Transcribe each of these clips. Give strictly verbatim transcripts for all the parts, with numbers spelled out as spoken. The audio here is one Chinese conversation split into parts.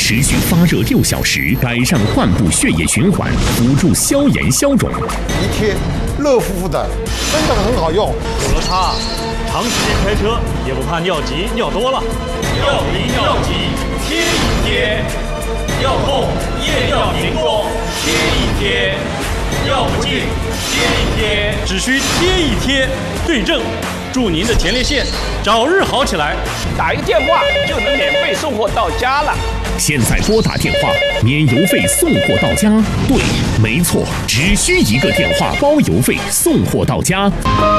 持续发热六小时，改善患部血液循环，辅助消炎消肿。 一贴热乎乎的，真的很好用。 有了它，长时间开车也不怕尿急尿多了。 尿频尿急贴一贴，尿痛夜尿频多贴一贴，尿不尽贴一贴， 只需贴一贴，对症，祝您的前列腺早日好起来。 打一个电话就能免费送货到家了。 现在拨打电话，免邮费送货到家。对，没错，只需一个电话，包邮费送货到家。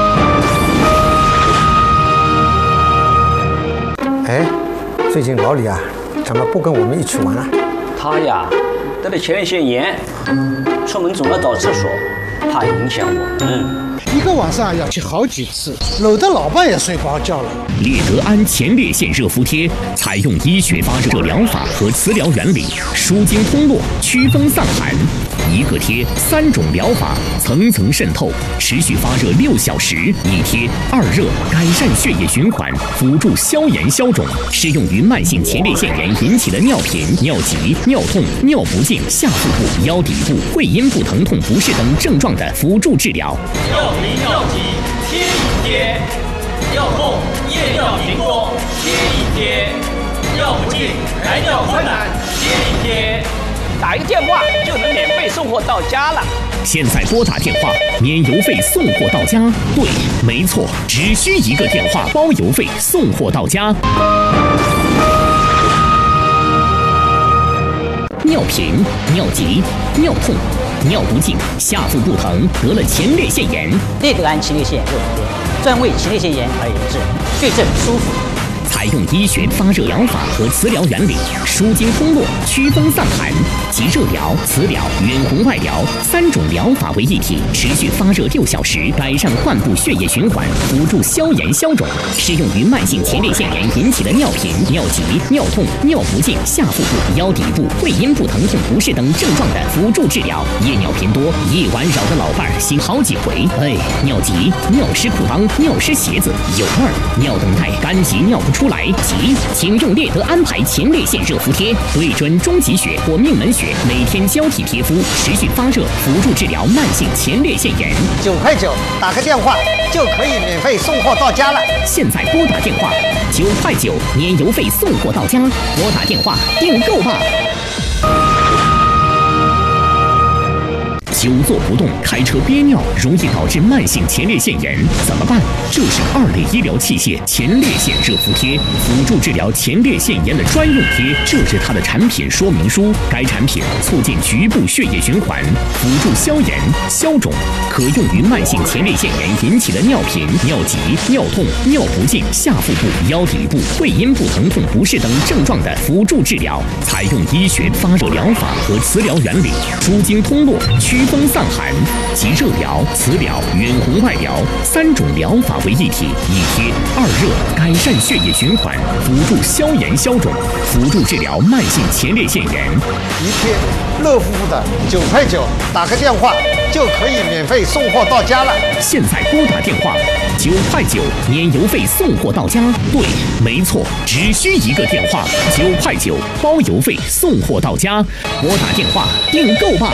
哎，最近老李啊，怎么不跟我们一起玩啊？ 他呀，得了前列腺炎，出门总要找厕所，怕影响我们。 一个晚上要去好几次，搂得老伴也睡不着觉了。 列德安前列腺热敷贴采用医学发热疗法和磁疗原理，舒筋通络，祛风散寒。一个贴三种疗法，层层渗透，持续发热六小时。一贴二热，改善血液循环，辅助消炎消肿，适用于慢性前列腺炎引起的尿频、尿急、尿痛、尿不尽、下腹部、腰底部、会阴部疼痛不适等症状的辅助治疗。 尿频尿急贴一贴，尿痛夜尿频多贴一贴，尿不尽排尿困难贴一贴。 打一个电话就能免费送货到家了。 现在拨打电话，免邮费送货到家。对，没错，只需一个电话，包邮费送货到家。尿频、尿急、尿痛、尿不尽、下腹部疼，得了前列腺炎。 列德安前列腺热敷贴，专为前列腺炎而研制，对症舒服。 采用医学发热疗法和磁疗原理，舒筋通络，祛风散寒，集热疗、磁疗、远红外疗三种疗法为一体，持续发热六小时，改善患部血液循环，辅助消炎消肿，适用于慢性前列腺炎引起的尿频、尿急、尿痛、尿不尽、下腹部、腰底部、会阴部疼痛不适等症状的辅助治疗。夜尿频多，夜晚扰得老伴儿醒好几回。哎，尿急、尿湿裤裆、尿湿鞋子有味儿，尿等待干急尿不出来急，请用列德安排前列腺热敷贴，对准中极穴或命门穴，每天交替贴敷，持续发热，辅助治疗慢性前列腺炎。 九块九，打个电话就可以免费送货到家了。 现在拨打电话，九块九，免邮费送货到家。拨打电话订购吧。久坐不动，开车憋尿，容易导致慢性前列腺炎，怎么办？就是二类医疗器械前列腺热敷贴，辅助治疗前列腺炎的专用贴，这是它的产品说明书。该产品促进局部血液循环，辅助消炎消肿，可用于慢性前列腺炎引起的尿频、尿急、尿痛、尿不尽、下腹部、腰底部、会阴部疼痛不适等症状的辅助治疗。采用医学发热疗法和磁疗原理，舒筋通络，祛风散寒，集热疗、磁疗、远红外疗三种疗法为一体，一贴二热，改善血液循环，辅助消炎消肿，辅助治疗慢性前列腺炎。 一贴热乎乎的，九块九，打个电话就可以免费送货到家了。 现在拨打电话，九块九，免邮费送货到家。对，没错，只需一个电话，九块九，包邮费送货到家。拨打电话订购吧。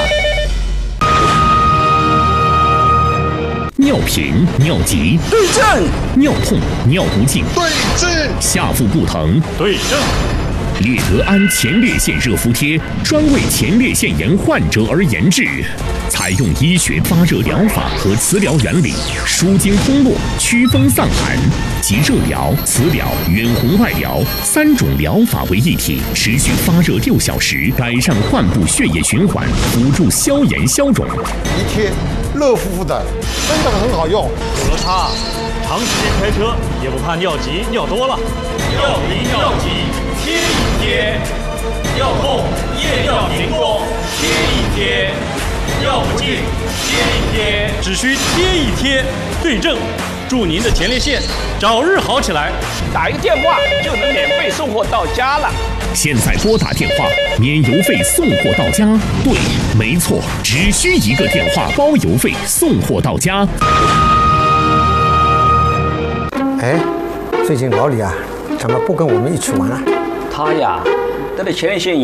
尿频、尿急对症， 尿痛、尿不尽对症， 下腹部疼对症。 列德安前列腺热敷贴专为前列腺炎患者而研制，采用医学发热疗法和磁疗原理，舒筋通络，祛风散寒，集热疗、磁疗、远红外疗三种疗法为一体，持续发热六小时，改善患部血液循环，辅助消炎消肿。 一贴热乎乎的，真的很好用。 有了它，长时间开车也不怕尿急尿多了。 尿频尿急贴一贴，尿痛夜尿频多贴一贴，尿不尽贴一贴， 只需贴一贴，对症，祝您的前列腺早日好起来。 打一个电话就能免费送货到家了。 现在拨打电话，免邮费送货到家。对，没错，只需一个电话，包邮费送货到家。 哎，最近老李啊，怎么不跟我们一起玩啊？ 他呀，得了前列腺炎。